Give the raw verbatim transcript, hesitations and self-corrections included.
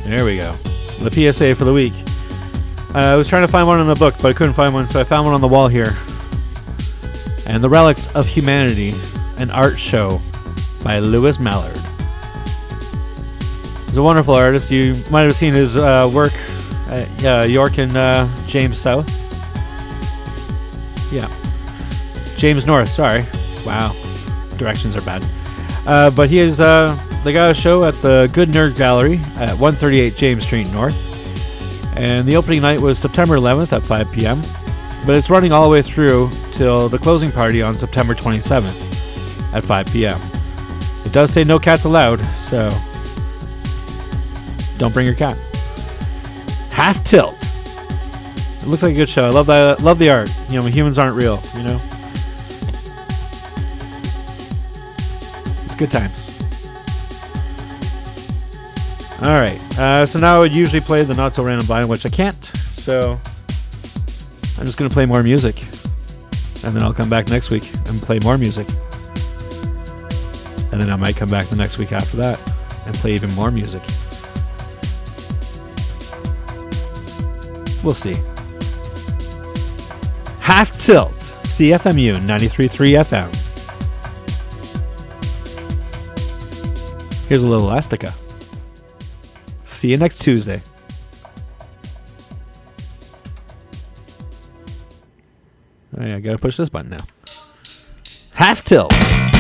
There we go. The P S A for the week. Uh, I was trying to find one in the book, but I couldn't find one, so I found one on the wall here. And The Relics of Humanity, an art show by Lewis Mallard. He's a wonderful artist. You might have seen his uh, work at uh, York and uh, James South. Yeah. James North, sorry. Wow. Directions are bad. Uh, but he is, uh, they got a show at the Good Nerd Gallery at one thirty-eight James Street North. And the opening night was September eleventh at five p.m. But it's running all the way through till the closing party on September twenty-seventh at five p.m. It does say no cats allowed, so don't bring your cat. Half Tilt. It looks like a good show. I love that. Love the art. You know, humans aren't real, you know? It's good times. Alright, uh, so now I would usually play the Not So Random Blind, which I can't, so I'm just going to play more music. And then I'll come back next week and play more music. And then I might come back the next week after that and play even more music. We'll see. Half Tilt, C F M U ninety-three point three F M. Here's a little Elastica. See you next Tuesday. Oh yeah, I gotta push this button now. Half Tilt.